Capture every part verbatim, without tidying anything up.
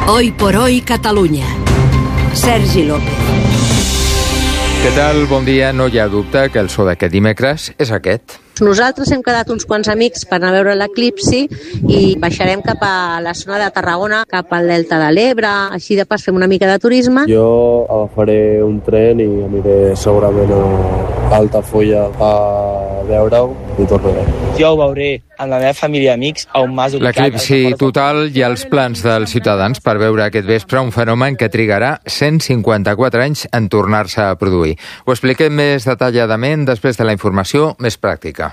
Hoy por hoy Catalunya. Sergi López. Què tal? Bon dia. No hi ha dubte que el so d'aquest dimecres és aquest. Nosaltres hem quedat uns quants amics per anar a veure l'eclipsi i baixarem cap a la zona de Tarragona, cap al Delta de l'Ebre, així de pas fem una mica de turisme. Jo agafaré un tren i aniré segurament a Altafulla a veure-ho i tornaré. Jo ho veuré amb la meva família i amics a un mas ubicat... L'eclipsi total i els plans dels ciutadans per veure aquest vespre un fenomen que trigarà cent cinquanta-quatre anys en tornar-se a produir. Ho expliquem més detalladament després de la informació més pràctica.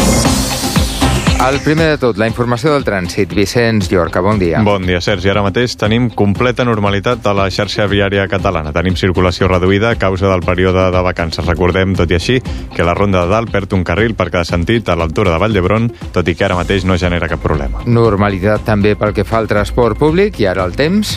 El primer de tot, la informació del trànsit. Vicenç Llorca, bon dia. Bon dia, Sergi. Ara mateix tenim completa normalitat a la xarxa viària catalana. Tenim circulació reduïda a causa del període de vacances. Recordem, tot i així, que la Ronda de Dalt perd un carril per cada sentit a l'altura de Vall d'Hebron, tot i que ara mateix no genera cap problema. Normalitat també pel que fa al transport públic i ara el temps.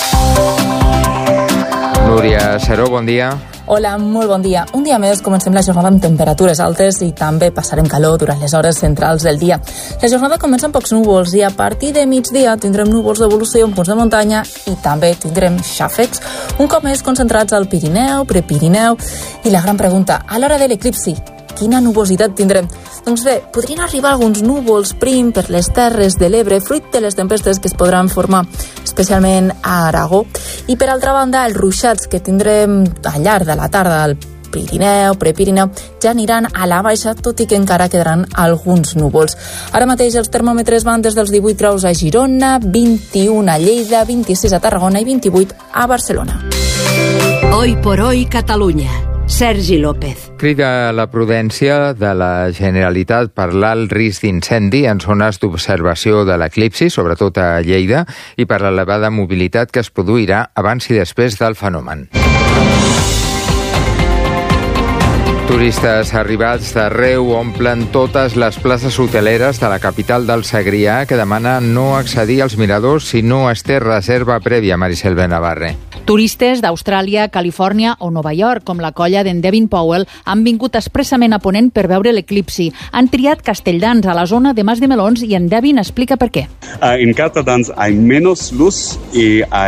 Núria Seró, bon dia. Hola, molt bon dia. Un dia més comencem la jornada amb temperatures altes i també passarem calor durant les hores centrals del dia. La jornada comença amb pocs núvols i a partir de migdia tindrem núvols d'evolució en punts de muntanya i també tindrem xàfecs, un cop més concentrats al Pirineu, Prepirineu i la gran pregunta, a l'hora de l'eclipsi, quina nubositat tindrem? Doncs bé, podrien arribar alguns núvols prim per les terres de l'Ebre, fruit de les tempestes que es podran formar, especialment a Aragó. I per altra banda, els ruixats que tindrem al llarg de la tarda al Pirineu, Prepirineu, ja aniran a la baixa, tot i que encara quedaran alguns núvols. Ara mateix els termòmetres van des dels divuit graus a Girona, vint-i-un a Lleida, vint-i-sis a Tarragona i vint-i-vuit a Barcelona. Hoy por hoy Catalunya. Sergi López. Crida la prudència de la Generalitat per l'alt risc d'incendi en zones d'observació de l'eclipsi, sobretot a Lleida, i per l'elevada mobilitat que es produirà abans i després del fenomen. Turistes arribats d'arreu omplen totes les places hoteleres de la capital del Segrià, que demana no accedir als miradors si no es té reserva prèvia. Maricel Benavarre. Turistes d'Austràlia, Califòrnia o Nova York, com la colla d'en Devin Powell, han vingut expressament a Ponent per veure l'eclipsi. Han triat Castelldans, a la zona de Mas de Melons, i en Devin explica per què. Uh, en Castelldans hay menos luz y hay